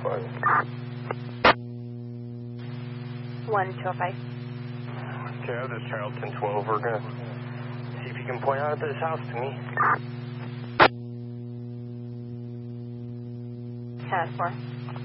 1205. Okay, this is Charlton 12. We're going to see if you can point out this house to me. Task 4.